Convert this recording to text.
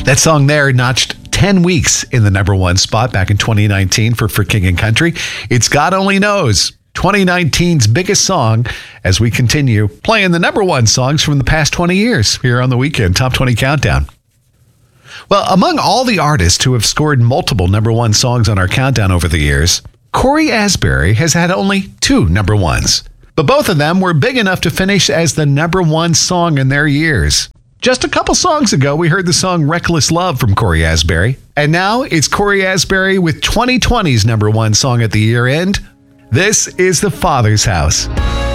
That song there notched 10 weeks in the number one spot back in 2019 for King and Country. It's God Only Knows, 2019's biggest song, as we continue playing the number one songs from the past 20 years here on the Weekend Top 20 Countdown. Well, among all the artists who have scored multiple number one songs on our countdown over the years, Cory Asbury has had only 2 number ones. But both of them were big enough to finish as the number one song in their years. Just a couple songs ago, we heard the song Reckless Love from Cory Asbury. And now it's Cory Asbury with 2020's number one song at the year end. This is The Father's House.